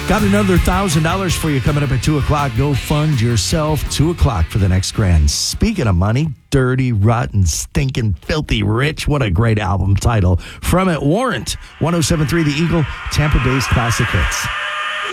Got another $1,000 for you coming up at 2 o'clock. Go fund yourself. 2 o'clock for the next grand. Speaking of money, Dirty, Rotten, Stinking, Filthy Rich. What a great album title. From it, Warrant, 107.3 The Eagle, Tampa Bay's classic hits.